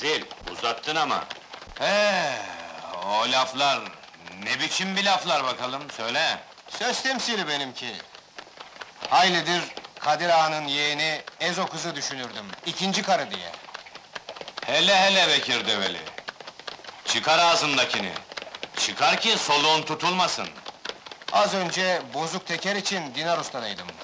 Rezil, uzattın ama. O laflar... Ne biçim bir laflar bakalım, söyle! Söz temsili benimki. Haylidir, Kadir Ağa'nın yeğeni, Ezo kızı düşünürdüm, ikinci karı diye. Hele hele Bekir Develi! Çıkar ağzındakini! Çıkar ki soluğun tutulmasın! Az önce bozuk teker için dinar ustadaydım.